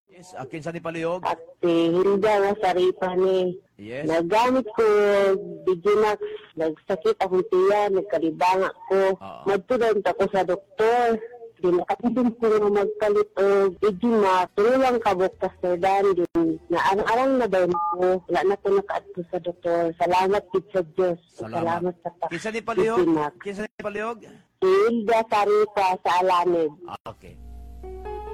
Yes, akin sa ni palihog. At Hilda nga saripa ni. Yes. Nagamit ko Digimax, nagsakit akong tiyan, nagkalibanga ko. Magtudant ako sa doktor. Di nakatidin ko nga magpalit o Digimax. Tulang kabok Pastor Dan. Na arang-arang na daw ko. Wala na ko nakaadto sa doktor. Salamat kid sa Diyos. Salamat sa Kinsa ni palihog? Digimax. Kinsa ni palihog? Hilda saripa sa Alamid. Okay.